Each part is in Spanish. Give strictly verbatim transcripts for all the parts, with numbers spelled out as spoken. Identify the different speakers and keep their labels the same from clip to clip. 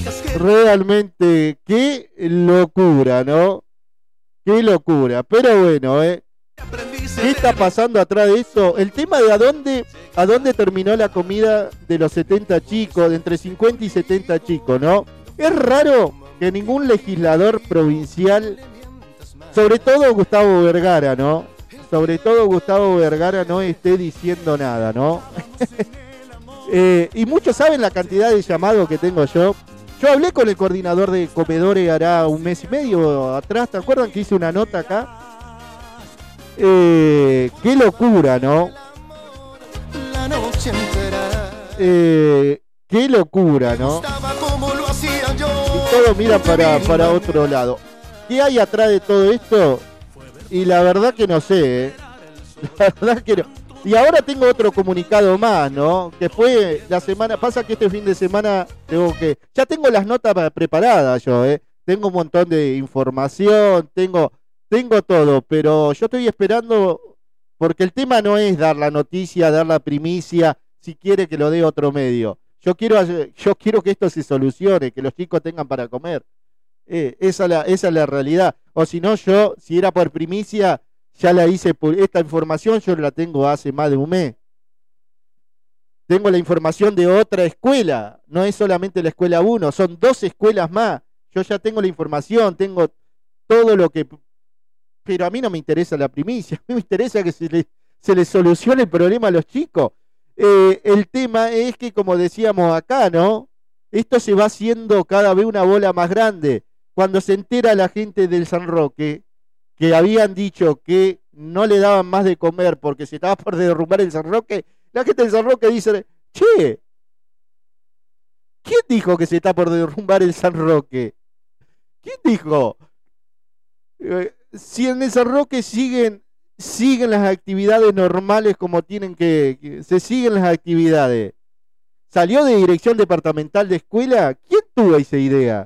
Speaker 1: Realmente, qué locura, ¿no? Qué locura. Pero bueno, ¿eh? ¿Qué está pasando atrás de eso? El tema de a dónde, a dónde terminó la comida de los setenta chicos, de entre cincuenta y setenta chicos, ¿no? Es raro que ningún legislador provincial, sobre todo Gustavo Vergara, ¿no? Sobre todo Gustavo Vergara no esté diciendo nada, ¿no? eh, y muchos saben la cantidad de llamados que tengo yo. Yo hablé con el coordinador de comedores hará un mes y medio atrás, ¿te acuerdan que hice una nota acá? Eh, qué locura, ¿no? Eh, qué locura, ¿no? Y todos miran para, para otro lado. ¿Qué hay atrás de todo esto? Y la verdad que no sé, ¿eh? La verdad que no. Y ahora tengo otro comunicado más, ¿no? Que fue la semana, pasa que este fin de semana tengo que, ya tengo las notas preparadas yo, ¿eh? Tengo un montón de información, tengo, tengo todo, pero yo estoy esperando, porque el tema no es dar la noticia, dar la primicia, si quiere que lo dé otro medio. Yo quiero, yo quiero que esto se solucione, que los chicos tengan para comer. Eh, esa, la, esa es la realidad. O si no, yo, si era por primicia, ya la hice, por esta información yo la tengo hace más de un mes. Tengo la información de otra escuela, no es solamente la escuela uno, son dos escuelas más. Yo ya tengo la información, tengo todo lo que... Pero a mí no me interesa la primicia, a mí me interesa que se le, se le solucione el problema a los chicos. Eh, el tema es que, como decíamos acá, ¿no? Esto se va haciendo cada vez una bola más grande. Cuando se entera la gente del San Roque, que habían dicho que no le daban más de comer porque se estaba por derrumbar el San Roque, la gente del San Roque dice, che, ¿quién dijo que se está por derrumbar el San Roque? ¿Quién dijo? Eh, si en el San Roque siguen, siguen las actividades normales como tienen que, que, se siguen las actividades. ¿Salió de dirección departamental de escuela? ¿Quién tuvo esa idea?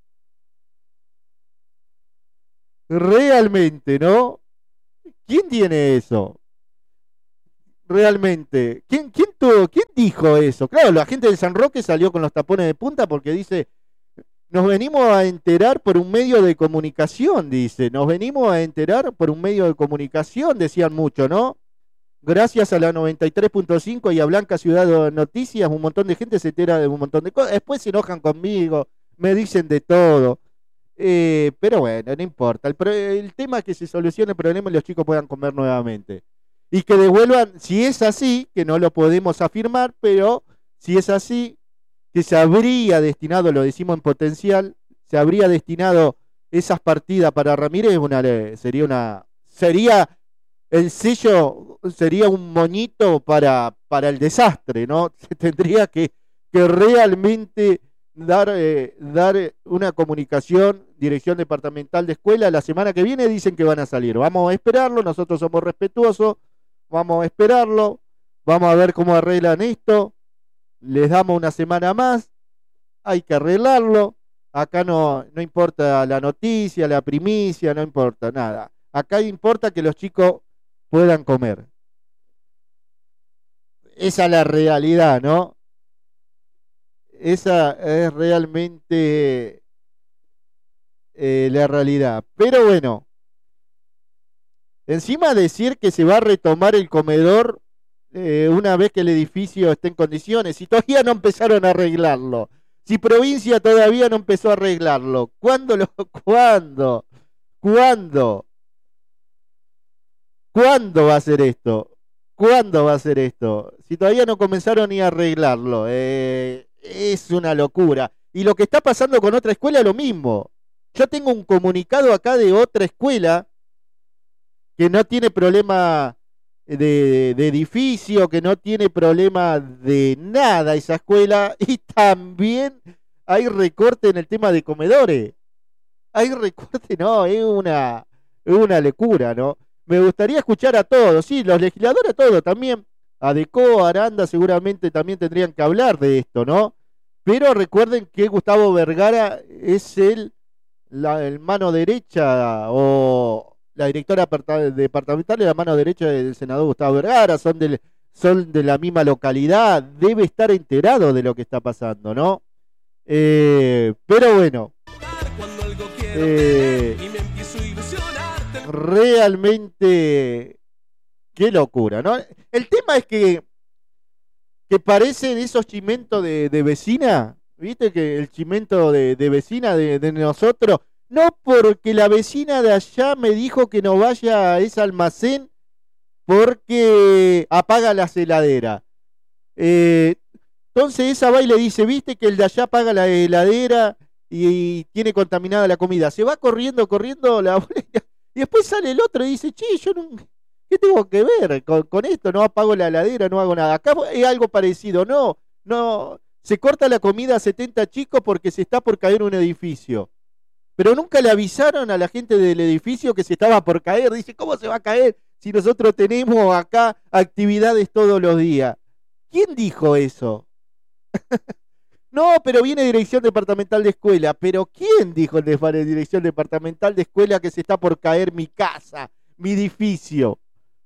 Speaker 1: Realmente, ¿no? ¿Quién tiene eso? Realmente. ¿Quién, quién tuvo, quién dijo eso? Claro, la gente del San Roque salió con los tapones de punta porque dice, nos venimos a enterar por un medio de comunicación, dice, nos venimos a enterar por un medio de comunicación, decían mucho, ¿no? Gracias a la noventa y tres punto cinco y a Blanca Ciudad de Noticias, un montón de gente se entera de un montón de cosas. Después se enojan conmigo, me dicen de todo. Eh, pero bueno, no importa. El, pro- el tema es que se solucione el problema y los chicos puedan comer nuevamente. Y que devuelvan, si es así, que no lo podemos afirmar, pero si es así, que se habría destinado, lo decimos en potencial, se habría destinado esas partidas para Ramírez, una, sería una, sería el sello, sería un moñito para, para el desastre, ¿no? Se tendría que, que realmente dar, eh, dar una comunicación, dirección departamental de escuela, la semana que viene dicen que van a salir. Vamos a esperarlo, nosotros somos respetuosos, vamos a esperarlo, vamos a ver cómo arreglan esto, les damos una semana más, hay que arreglarlo, acá no, no importa la noticia, la primicia, no importa nada. Acá importa que los chicos puedan comer. Esa es la realidad, ¿no? Esa es realmente eh, la realidad. Pero bueno, encima decir que se va a retomar el comedor eh, una vez que el edificio esté en condiciones, y todavía no empezaron a arreglarlo. Si provincia todavía no empezó a arreglarlo, ¿cuándo lo, cuándo? ¿Cuándo? ¿Cuándo va a ser esto? ¿Cuándo va a ser esto? Si todavía no comenzaron ni a arreglarlo, eh, es una locura. Y lo que está pasando con otra escuela es lo mismo. Yo tengo un comunicado acá de otra escuela que no tiene problema de, de edificio, que no tiene problema de nada esa escuela, y también hay recorte en el tema de comedores. Hay recorte, no, es una, es una locura, ¿no? Me gustaría escuchar a todos, sí, los legisladores a todos, también a Deco, Aranda seguramente también tendrían que hablar de esto, ¿no? Pero recuerden que Gustavo Vergara es el, la el mano derecha o la directora aparta- departamental es la mano derecha del senador Gustavo Vergara, son, del, son de la misma localidad, debe estar enterado de lo que está pasando, ¿no? Eh, pero bueno, eh, realmente qué locura, ¿no? El tema es que, que parecen esos chimentos de, de vecina, ¿viste? Que el chimento de, de vecina de, de nosotros, no porque la vecina de allá me dijo que no vaya a ese almacén porque apaga la heladera. Eh, entonces esa va y le dice, ¿viste que el de allá apaga la heladera y, y tiene contaminada la comida? Se va corriendo, corriendo la abuela, y después sale el otro y dice, che, yo no, ¿qué tengo que ver con, con esto? No apago la heladera, no hago nada. Acá es algo parecido, no, no, se corta la comida a setenta chicos porque se está por caer un edificio. Pero nunca le avisaron a la gente del edificio que se estaba por caer. Dice, ¿cómo se va a caer si nosotros tenemos acá actividades todos los días? ¿Quién dijo eso? No, pero viene Dirección Departamental de Escuela. ¿Pero quién dijo de Dirección Departamental de Escuela que se está por caer mi casa, mi edificio?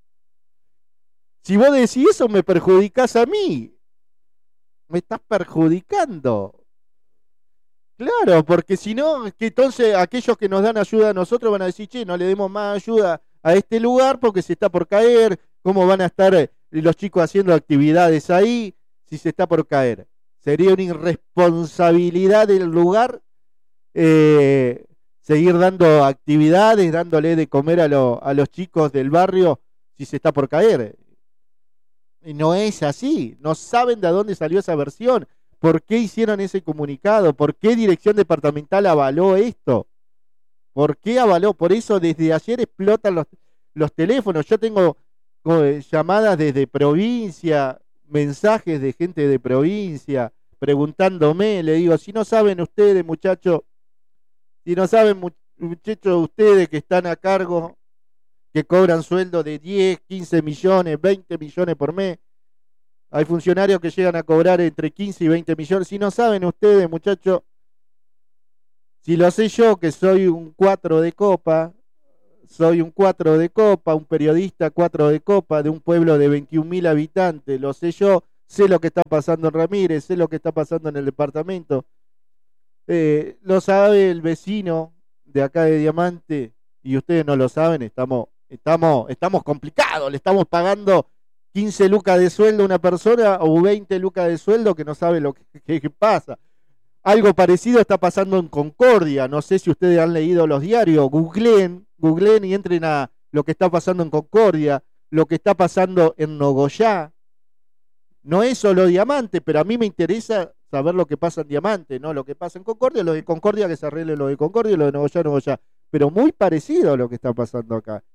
Speaker 1: Si vos decís eso, me perjudicás a mí. Me estás perjudicando. Claro, porque si no, que entonces aquellos que nos dan ayuda a nosotros van a decir, che, no le demos más ayuda a este lugar porque se está por caer. ¿Cómo van a estar los chicos haciendo actividades ahí si se está por caer? Sería una irresponsabilidad del lugar eh, seguir dando actividades, dándole de comer a, lo, a los chicos del barrio si se está por caer. Y no es así, no saben de dónde salió esa versión. ¿Por qué hicieron ese comunicado? ¿Por qué Dirección Departamental avaló esto? ¿Por qué avaló? Por eso desde ayer explotan los, los teléfonos. Yo tengo eh, llamadas desde provincia, mensajes de gente de provincia, preguntándome. Le digo, si no saben ustedes, muchachos, si no saben, muchachos, ustedes que están a cargo, que cobran sueldo de diez, quince millones, veinte millones por mes, hay funcionarios que llegan a cobrar entre quince y veinte millones. Si no saben ustedes, muchachos, si lo sé yo, que soy un cuatro de copa, soy un cuatro de copa, un periodista cuatro de copa de un pueblo de veintiún mil habitantes, lo sé yo, sé lo que está pasando en Ramírez, sé lo que está pasando en el departamento. Eh, lo sabe el vecino de acá de Diamante y ustedes no lo saben, estamos, estamos, estamos complicados, le estamos pagando quince lucas de sueldo a una persona o veinte lucas de sueldo que no sabe lo que, que, que pasa. Algo parecido está pasando en Concordia. No sé si ustedes han leído los diarios. Googleen, googleen y entren a lo que está pasando en Concordia, lo que está pasando en Nogoyá. No es solo Diamante, pero a mí me interesa saber lo que pasa en Diamante, no lo que pasa en Concordia, lo de Concordia que se arregle lo de Concordia y lo de Nogoyá, Nogoyá. Pero muy parecido a lo que está pasando acá.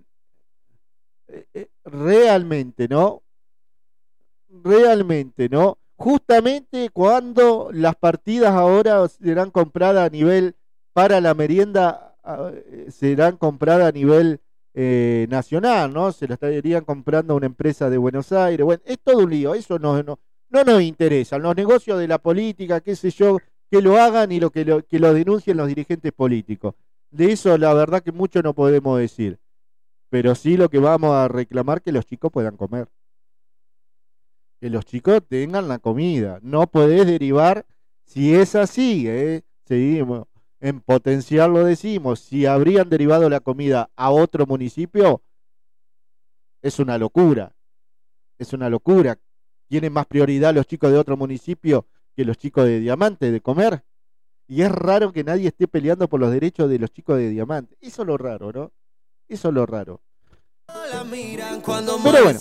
Speaker 1: Realmente, ¿no? Realmente, ¿no? Justamente cuando las partidas ahora serán compradas a nivel, para la merienda, serán compradas a nivel eh, nacional, ¿no? Se la estarían comprando a una empresa de Buenos Aires. Bueno, es todo un lío, eso no, no, no nos interesa. Los negocios de la política, qué sé yo, que lo hagan y lo que, lo, que lo denuncien los dirigentes políticos. De eso la verdad que mucho no podemos decir. Pero sí lo que vamos a reclamar que los chicos puedan comer. Que los chicos tengan la comida. No podés derivar, si es así, ¿eh? Seguimos, en potencial lo decimos, si habrían derivado la comida a otro municipio, es una locura. Es una locura. Tienen más prioridad los chicos de otro municipio que los chicos de Diamante de comer. Y es raro que nadie esté peleando por los derechos de los chicos de Diamante. Eso es lo raro, ¿no? Eso es lo raro. Pero bueno,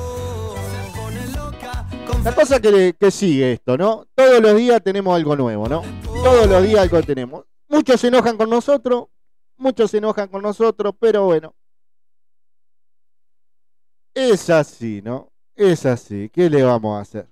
Speaker 1: la cosa que, que sigue esto, ¿no? Todos los días tenemos algo nuevo, ¿no? Todos los días algo tenemos. Muchos se enojan con nosotros, muchos se enojan con nosotros, pero bueno. Es así, ¿no? Es así. ¿Qué le vamos a hacer?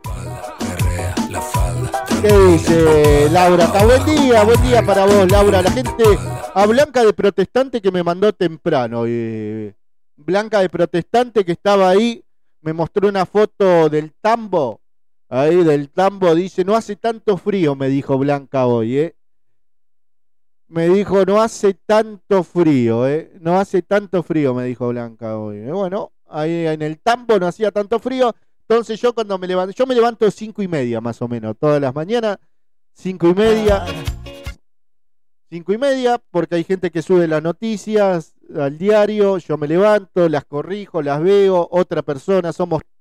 Speaker 1: ¿Qué dice Laura? Acá, buen día, buen día para vos, Laura. La gente, a Blanca de Protestante que me mandó temprano. Eh, Blanca de Protestante que estaba ahí, me mostró una foto del tambo. Ahí del tambo, dice, no hace tanto frío, me dijo Blanca hoy, ¿eh? Me dijo, no hace tanto frío, ¿eh? No hace tanto frío, me dijo Blanca hoy. ¿eh? Bueno, ahí en el tambo no hacía tanto frío. Entonces yo cuando me levanto, yo me levanto cinco y media más o menos todas las mañanas, Cinco y media. Cinco y media, porque hay gente que sube las noticias al diario, yo me levanto, las corrijo, las veo, otra persona, somos